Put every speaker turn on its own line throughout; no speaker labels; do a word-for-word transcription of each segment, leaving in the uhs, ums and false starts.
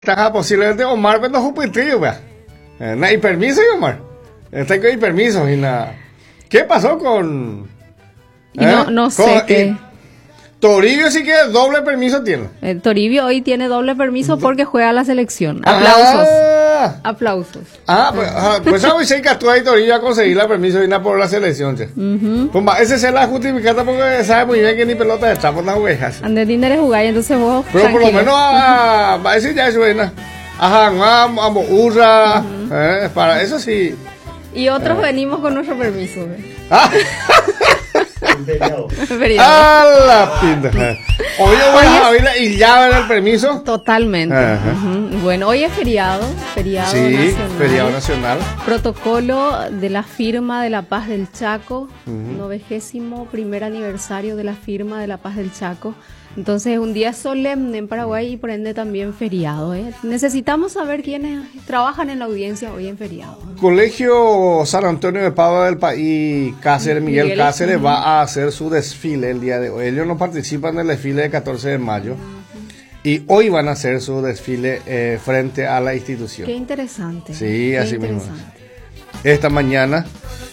Está posiblemente Omar vendo jupitrillo, vea. Eh, no hay permiso, Omar. Está con permiso y nada. ¿Qué pasó con?
Y no,
¿Eh?
no sé
Con-
qué.
y Toribio sí que doble permiso tiene.
El Toribio hoy tiene doble permiso porque juega la selección. Aplausos.
Ah,
Aplausos.
ah, pues, ah, pues sabes si que tú ahí Toribio a conseguir la permiso y nada por la selección, che.
Ujú.
Pues va, ese se la justificata porque sabe muy bien que ni pelota de trapo las ovejas.
Ande dinero jugar y entonces vos.
Pero por lo
tranquilo.
menos a, a ese ya es buena. Ajá, a Urra, eh, para eso sí.
Y otros venimos con nuestro permiso. ¿Ve?
Ah,
Feriado.
a la pinta. Hoy yo voy a abrir y ya ver el permiso.
Totalmente.
Ajá.
Ujú. Bueno, hoy es feriado, feriado
Sí,
nacional.
feriado nacional.
Protocolo de la firma de la paz del Chaco, novegésimo primer aniversario de la firma de la paz del Chaco. Entonces es un día solemne en Paraguay y por ende también feriado. ¿eh? Necesitamos saber quiénes trabajan en la audiencia hoy en feriado.
Colegio San Antonio de Padua del país Cáceres, Miguel,
Miguel,
Cáceres,
ujú.
va a hacer su desfile el día de hoy. Ellos no participan en el desfile de catorce de mayo y hoy van a hacer su desfile eh, frente a la institución.
Qué interesante.
Sí,
qué
así mismo.
interesante.
Esta mañana,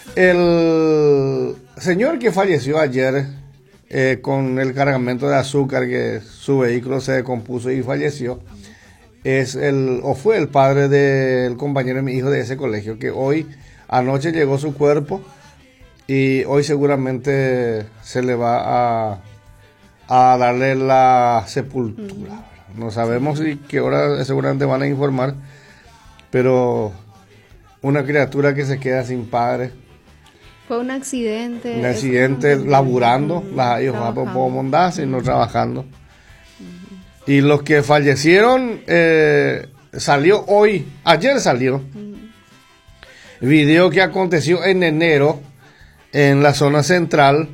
el señor que falleció ayer eh, con el cargamento de azúcar, que su vehículo se descompuso y falleció, es el o fue el padre del compañero de mi hijo de ese colegio, que hoy anoche llegó su cuerpo y hoy seguramente se le va a, a darle la sepultura. No sabemos si qué hora seguramente van a informar, pero una criatura que se queda sin padre,
Fue un accidente.
un
es
accidente
un-
laburando,
Ujú,
las ellos van
trabajando.
por mondar, sino trabajando. Y los que fallecieron, eh, salió hoy, ayer salió, video que aconteció en enero en la zona central,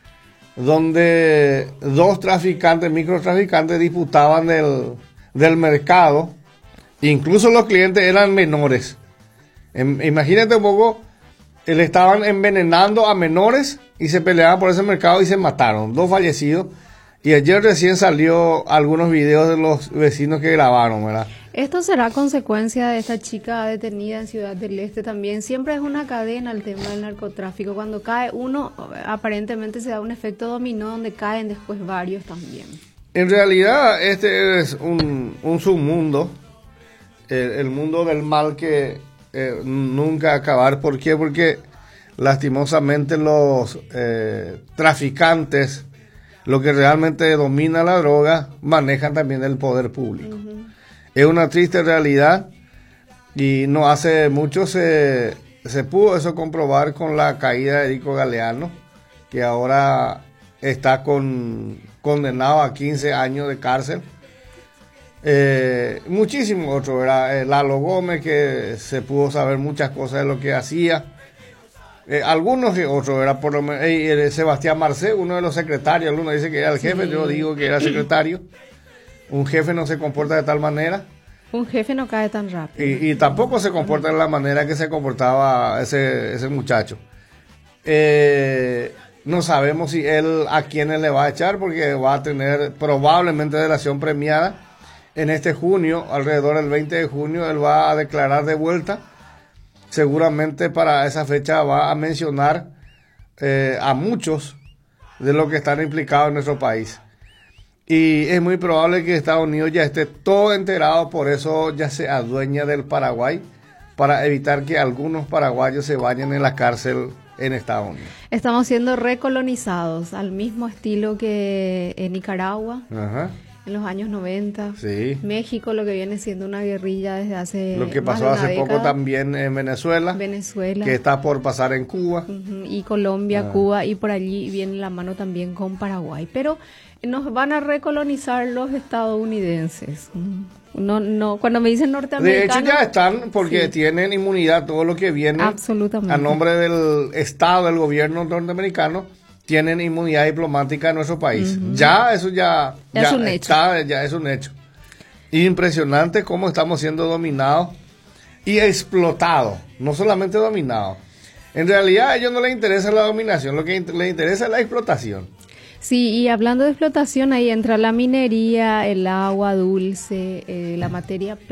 donde dos traficantes, microtraficantes, disputaban del, del mercado, incluso los clientes eran menores. Em, imagínate un poco, eh, le estaban envenenando a menores y se peleaban por ese mercado y se mataron, dos fallecidos. Y ayer recién salió algunos videos de los vecinos que grabaron, ¿verdad?
Esto será consecuencia de esta chica detenida en Ciudad del Este también. Siempre es una cadena el tema del narcotráfico. Cuando cae uno, aparentemente se da un efecto dominó donde caen después varios también.
En realidad, este es un, un submundo, el, el mundo del mal que eh, nunca acabar. ¿Por qué? Porque lastimosamente los eh, traficantes, lo que realmente domina la droga, manejan también el poder público. Uh-huh. Es una triste realidad y no hace mucho se, se pudo eso comprobar con la caída de Erico Galeano, que ahora está con, condenado a quince años de cárcel. Eh, muchísimos otros, ¿verdad? Eh, Lalo Gómez, que se pudo saber muchas cosas de lo que hacía. Eh, algunos que otros, era por lo menos eh, Sebastián Marcé, uno de los secretarios, uno dice que era el jefe, sí. Yo digo que era secretario. Un jefe no se comporta de tal manera.
Un jefe no cae tan rápido.
Y, y tampoco se comporta de la manera que se comportaba ese, ese muchacho. Eh, no sabemos si él a quiénes le va a echar, porque va a tener probablemente delación premiada en este junio, alrededor del veinte de junio, él va a declarar de vuelta. Seguramente para esa fecha va a mencionar eh, a muchos de los que están implicados en nuestro país. Y es muy probable que Estados Unidos ya esté todo enterado, por eso ya se adueña del Paraguay, para evitar que algunos paraguayos se vayan en la cárcel en Estados Unidos.
Estamos siendo recolonizados al mismo estilo que en Nicaragua. Ajá. En los años noventa,
sí.
México, lo que viene siendo una guerrilla desde hace
lo que
más
pasó
de una
hace
década.
poco también en Venezuela,
Venezuela,
que está por pasar en Cuba,
uh-huh, y Colombia, ah. Cuba, y por allí viene la mano también con Paraguay, pero nos van a recolonizar los estadounidenses. No, no, cuando me dicen norteamericanos,
de hecho ya están, porque sí. tienen inmunidad todo lo que viene
absolutamente
a nombre del Estado, del gobierno norteamericano. Tienen inmunidad diplomática en nuestro país. Uh-huh. Ya, eso ya,
es
ya
un
está,
hecho.
ya es un hecho. Impresionante cómo estamos siendo dominados y explotados, no solamente dominados. En realidad a ellos no les interesa la dominación, lo que les interesa es la explotación.
Sí, y hablando de explotación, ahí entra la minería, el agua dulce, eh, la materia